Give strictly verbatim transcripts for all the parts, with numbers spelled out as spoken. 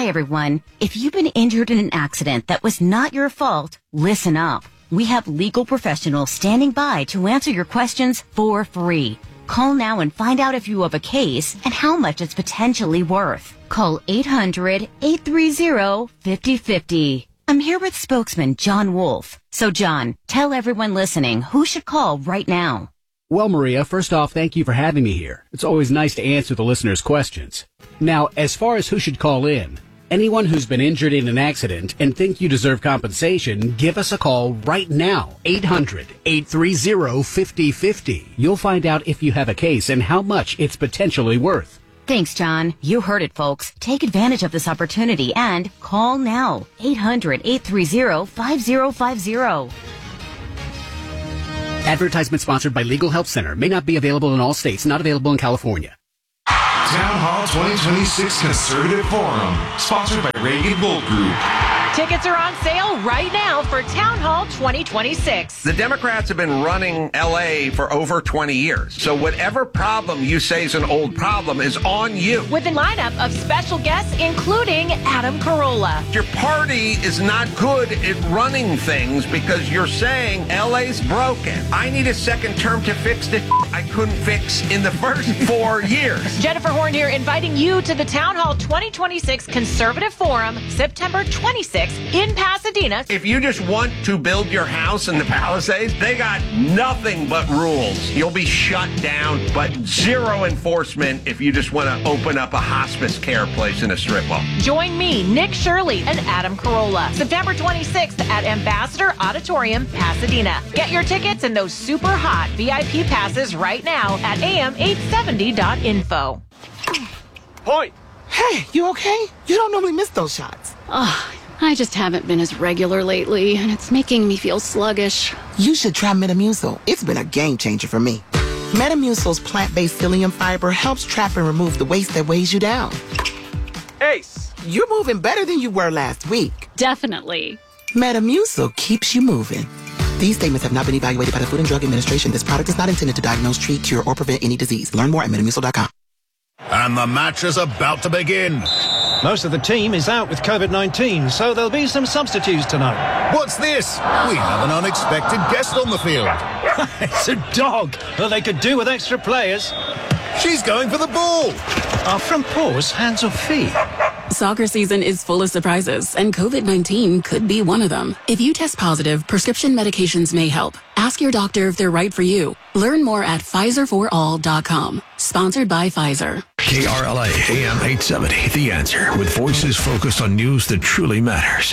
Hi, everyone. If you've been injured in an accident that was not your fault, listen up. We have legal professionals standing by to answer your questions for free. Call now and find out if you have a case and how much it's potentially worth. Call eight hundred, eight three zero, five zero five zero. I'm here with spokesman John Wolf. So, John, tell everyone listening who should call right now. Well, Maria, first off, thank you for having me here. It's always nice to answer the listeners' questions. Now, as far as who should call in, anyone who's been injured in an accident and think you deserve compensation, give us a call right now. eight hundred, eight three zero, five zero five zero. You'll find out if you have a case and how much it's potentially worth. Thanks, John. You heard it, folks. Take advantage of this opportunity and call now. eight hundred, eight three zero, five zero five zero. Advertisement sponsored by Legal Help Center. May not be available in all states. Not available in California. Town Hall twenty twenty-six Conservative Forum, sponsored by Reagan Gold Group. Tickets are on sale right now for Town Hall twenty twenty-six. The Democrats have been running L A for over twenty years. So whatever problem you say is an old problem is on you. With a lineup of special guests, including Adam Carolla. Your party is not good at running things because you're saying L A's broken. I need a second term to fix the I couldn't fix in the first four years. Jennifer Horn here, inviting you to the Town Hall twenty twenty-six Conservative Forum, September twenty-sixth in Pasadena. If you just want to build your house in the Palisades, they got nothing but rules. You'll be shut down, but zero enforcement if you just want to open up a hospice care place in a strip mall. Join me, Nick Shirley, and Adam Carolla, September twenty-sixth at Ambassador Auditorium, Pasadena. Get your tickets and those super hot V I P passes right now at A M eight seventy dot info. Point! Hey, you okay? You don't normally miss those shots. Ugh. I just haven't been as regular lately, and it's making me feel sluggish. You should try Metamucil. It's been a game changer for me. Metamucil's plant-based psyllium fiber helps trap and remove the waste that weighs you down. Ace! You're moving better than you were last week. Definitely. Metamucil keeps you moving. These statements have not been evaluated by the Food and Drug Administration. This product is not intended to diagnose, treat, cure, or prevent any disease. Learn more at metamucil dot com. And the match is about to begin. Most of the team is out with COVID nineteen, so there'll be some substitutes tonight. What's this? We have an unexpected guest on the field. It's a dog. Well, they could do with extra players. She's going for the ball. Are front paws hands or feet? Soccer season is full of surprises, and COVID nineteen could be one of them. If you test positive, prescription medications may help. Ask your doctor if they're right for you. Learn more at Pfizer for all dot com. Sponsored by Pfizer. K R L A A M eight seventy, The Answer, with voices focused on news that truly matters.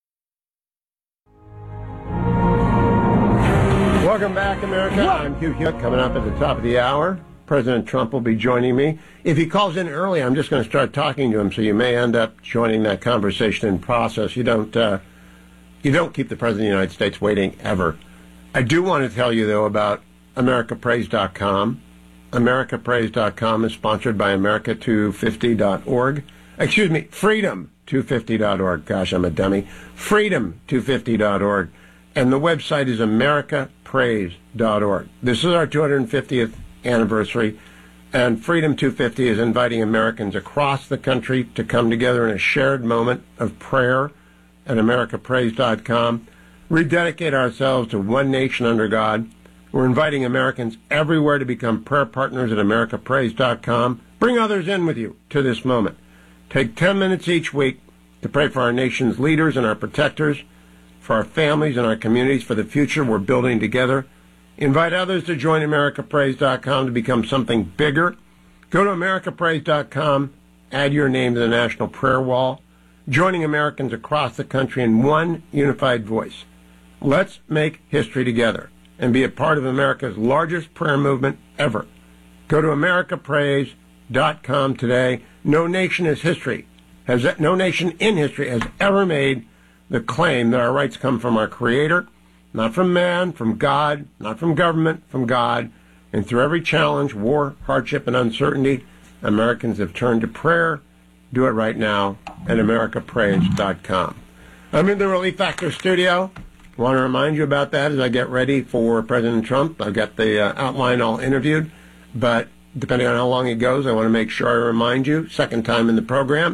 Welcome back, America. I'm Hugh Hewitt. Coming up at the top of the hour, President Trump will be joining me. If he calls in early, I'm just going to start talking to him, so you may end up joining that conversation in process. You don't, uh, you don't keep the President of the United States waiting ever. I do want to tell you, though, about America Praise dot com. America Praise dot com is sponsored by America two fifty dot org. Excuse me, Freedom two fifty dot org. Gosh, I'm a dummy. Freedom two fifty dot org. And the website is America Praise dot org. This is our two hundred fiftieth anniversary, and Freedom two fifty is inviting Americans across the country to come together in a shared moment of prayer at America Praise dot com. Rededicate ourselves to one nation under God. We're inviting Americans everywhere to become prayer partners at America Praise dot com. Bring others in with you to this moment. Take ten minutes each week to pray for our nation's leaders and our protectors, for our families and our communities, for the future we're building together. Invite others to join America Praise dot com to become something bigger. Go to America Praise dot com, add your name to the National Prayer Wall, joining Americans across the country in one unified voice. Let's make history together and be a part of America's largest prayer movement ever. Go to America Praise dot com today. No nation is history. Has no nation in history has ever made the claim that our rights come from our Creator, not from man, from God, not from government, from God. And through every challenge, war, hardship, and uncertainty, Americans have turned to prayer. Do it right now at America Praise dot com. I'm in the Relief Factor studio. I want to remind you about that as I get ready for President Trump. I've got the uh, outline all interviewed, but depending on how long it goes, I want to make sure I remind you, second time in the program,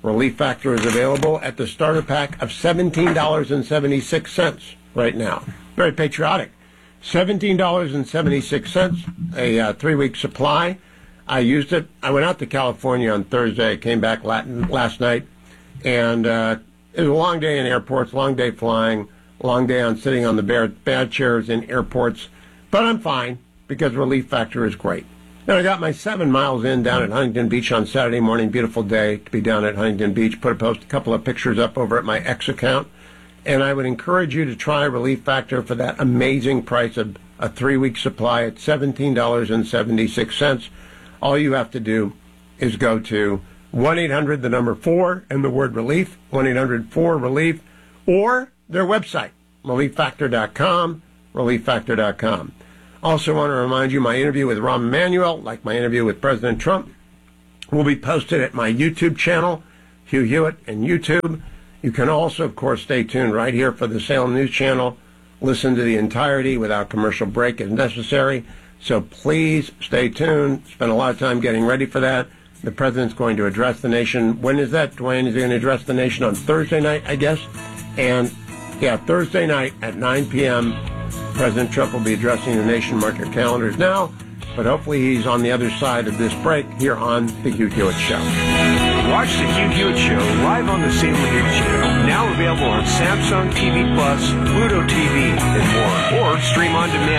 Relief Factor is available at the starter pack of seventeen dollars and seventy-six cents right now. Very patriotic. seventeen dollars and seventy-six cents, a uh, three-week supply. I used it. I went out to California on Thursday. I came back Latin, last night. And uh, it was a long day in airports, long day flying, long day on sitting on the bad, bad chairs in airports. But I'm fine because Relief Factor is great. Then I got my seven miles in down at Huntington Beach on Saturday morning. Beautiful day to be down at Huntington Beach. Put a post, a couple of pictures up over at my X account. And I would encourage you to try Relief Factor for that amazing price of a three-week supply at seventeen dollars and seventy-six cents. All you have to do is go to one eight hundred, the number four, and the word relief, one eight hundred four relief, or their website, relief factor dot com, relief factor dot com. Also want to remind you my interview with Rahm Emanuel, like my interview with President Trump, will be posted at my YouTube channel, Hugh Hewitt and YouTube. You can also, of course, stay tuned right here for the Salem News Channel. Listen to the entirety without commercial break if necessary. So please stay tuned. Spend a lot of time getting ready for that. The president's going to address the nation. When is that, Dwayne? Is he going to address the nation on Thursday night, I guess? And, yeah, Thursday night at nine p.m., President Trump will be addressing the nation. Mark your calendars now. But hopefully he's on the other side of this break here on The Hugh Hewitt Show. Watch The Hugh Hewitt Show live on the Salem News Channel. Now available on Samsung T V Plus, Pluto T V, and more. Or stream on demand.